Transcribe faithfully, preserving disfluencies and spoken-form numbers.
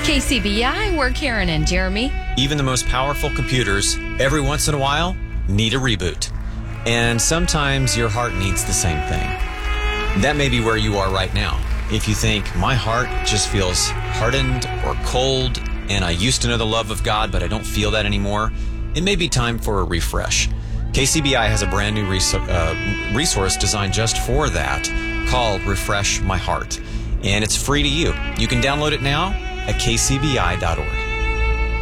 K C B I, we're Karen and Jeremy. Even the most powerful computers, every once in a while, need a reboot. And sometimes your heart needs the same thing. That may be where you are right now. If you think, my heart just feels hardened or cold, and I used to know the love of God, but I don't feel that anymore, it may be time for a refresh. K C B I has a brand new res- uh, resource designed just for that called Refresh My Heart. And it's free to you. You can download it now at k c b i dot org.